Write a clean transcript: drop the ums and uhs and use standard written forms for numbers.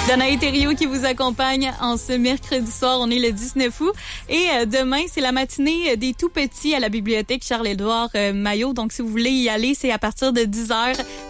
Danaï Thériault qui vous accompagne en ce mercredi soir. On est le 19 août. Et demain, c'est la matinée des tout-petits à la bibliothèque Charles-Édouard Maillot. Donc, si vous voulez y aller, c'est à partir de 10h.